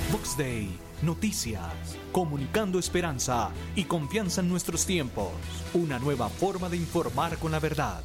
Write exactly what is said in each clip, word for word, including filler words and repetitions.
Vox Day, noticias, comunicando esperanza y confianza en nuestros tiempos. Una nueva forma de informar con la verdad.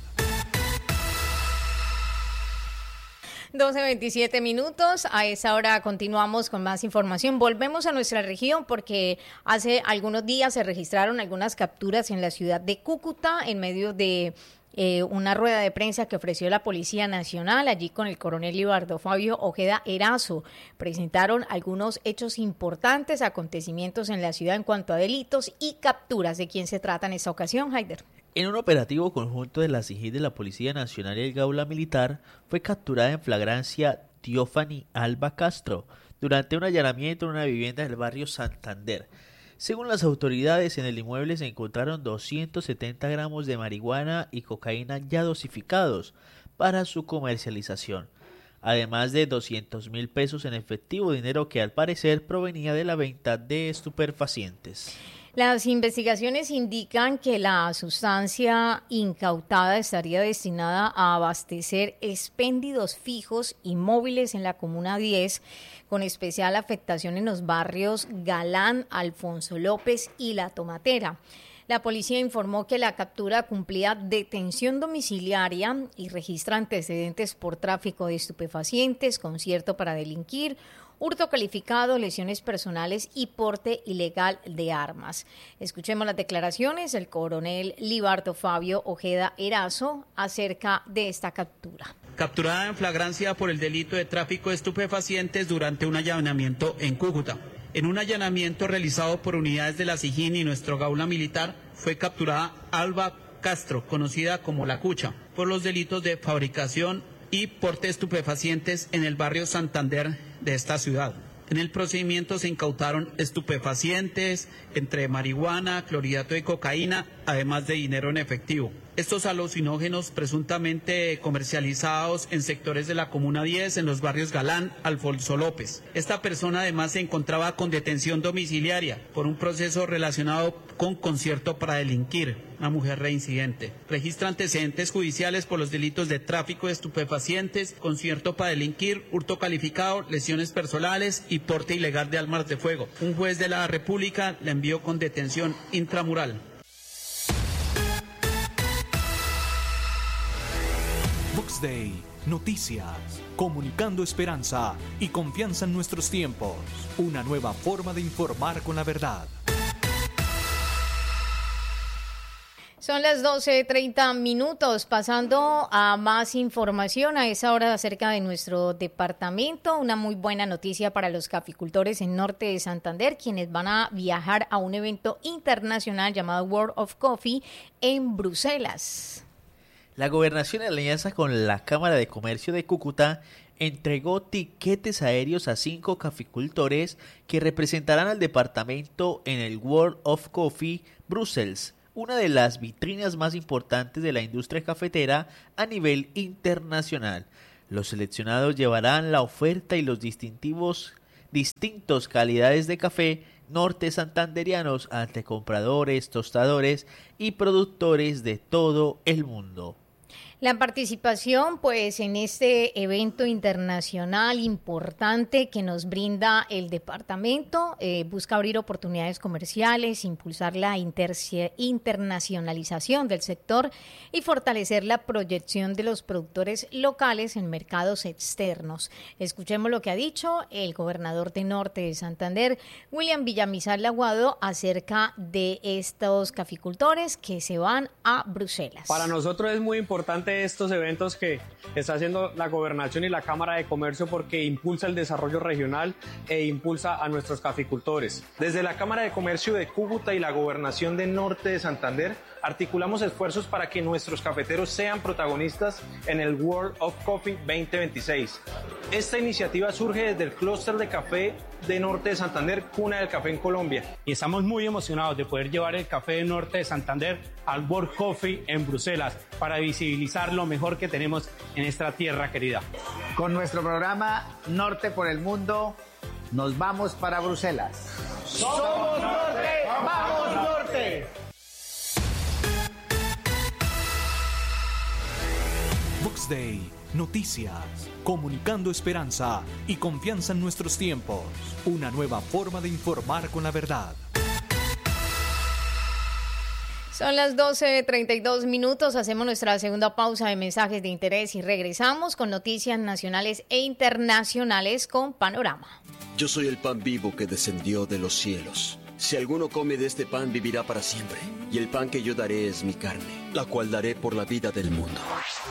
doce veintisiete minutos, a esa hora continuamos con más información. Volvemos a nuestra región porque hace algunos días se registraron algunas capturas en la ciudad de Cúcuta en medio de eh, una rueda de prensa que ofreció la Policía Nacional. Allí con el coronel Libardo Fabio Ojeda Erazo presentaron algunos hechos importantes, acontecimientos en la ciudad en cuanto a delitos y capturas. ¿De quién se trata en esta ocasión, Haider? En un operativo conjunto de la SIGIN de la Policía Nacional y el Gaula Militar, fue capturada en flagrancia Teófani Alba Castro durante un allanamiento en una vivienda del barrio Santander. Según las autoridades, en el inmueble se encontraron doscientos setenta gramos de marihuana y cocaína ya dosificados para su comercialización, además de doscientos mil pesos en efectivo, dinero que al parecer provenía de la venta de estupefacientes. Las investigaciones indican que la sustancia incautada estaría destinada a abastecer expéndidos fijos y móviles en la Comuna diez, con especial afectación en los barrios Galán, Alfonso López y La Tomatera. La policía informó que la captura cumplía detención domiciliaria y registra antecedentes por tráfico de estupefacientes, concierto para delinquir, hurto calificado, lesiones personales y porte ilegal de armas. Escuchemos las declaraciones del coronel Libardo Fabio Ojeda Erazo acerca de esta captura. Capturada en flagrancia por el delito de tráfico de estupefacientes durante un allanamiento en Cúcuta. En un allanamiento realizado por unidades de la SIGIN y nuestro Gaula Militar, fue capturada Alba Castro, conocida como La Cucha, por los delitos de fabricación y porte de estupefacientes en el barrio Santander de esta ciudad. En el procedimiento se incautaron estupefacientes, entre marihuana, clorhidrato de cocaína, además de dinero en efectivo. Estos alucinógenos presuntamente comercializados en sectores de la Comuna diez, en los barrios Galán, Alfonso López. Esta persona además se encontraba con detención domiciliaria por un proceso relacionado con concierto para delinquir, una mujer reincidente. Registra antecedentes judiciales por los delitos de tráfico de estupefacientes, concierto para delinquir, hurto calificado, lesiones personales y porte ilegal de armas de fuego. Un juez de la República la envió con detención intramural. Vox Day, noticias, comunicando esperanza y confianza en nuestros tiempos. Una nueva forma de informar con la verdad. Son las doce treinta minutos, pasando a más información a esa hora acerca de nuestro departamento. Una muy buena noticia para los caficultores en norte de Santander, quienes van a viajar a un evento internacional llamado World of Coffee en Bruselas. La Gobernación, en alianza con la Cámara de Comercio de Cúcuta, entregó tiquetes aéreos a cinco caficultores que representarán al departamento en el World of Coffee Brussels, una de las vitrinas más importantes de la industria cafetera a nivel internacional. Los seleccionados llevarán la oferta y los distintivos distintos calidades de café norte santanderianos ante compradores, tostadores y productores de todo el mundo. La participación, pues, en este evento internacional importante que nos brinda el departamento, eh, busca abrir oportunidades comerciales, impulsar la inter- internacionalización del sector y fortalecer la proyección de los productores locales en mercados externos. Escuchemos lo que ha dicho el gobernador de Norte de Santander, William Villamizar Laguado, acerca de estos caficultores que se van a Bruselas. Para nosotros es muy importante estos eventos que está haciendo la Gobernación y la Cámara de Comercio porque impulsa el desarrollo regional e impulsa a nuestros caficultores. Desde la Cámara de Comercio de Cúcuta y la Gobernación de Norte de Santander articulamos esfuerzos para que nuestros cafeteros sean protagonistas en el World of Coffee veinte veintiséis. Esta iniciativa surge desde el clúster de café de Norte de Santander, cuna del café en Colombia. Y estamos muy emocionados de poder llevar el café de Norte de Santander al World Coffee en Bruselas para visibilizar lo mejor que tenemos en esta tierra querida. Con nuestro programa Norte por el Mundo, nos vamos para Bruselas. ¡Somos Norte! ¡Vamos Norte! Vox Day, noticias, comunicando esperanza y confianza en nuestros tiempos. Una nueva forma de informar con la verdad. Son las doce treinta y dos minutos, hacemos nuestra segunda pausa de mensajes de interés y regresamos con noticias nacionales e internacionales con Panorama. Yo soy el pan vivo que descendió de los cielos. Si alguno come de este pan vivirá para siempre, y el pan que yo daré es mi carne, la cual daré por la vida del mundo.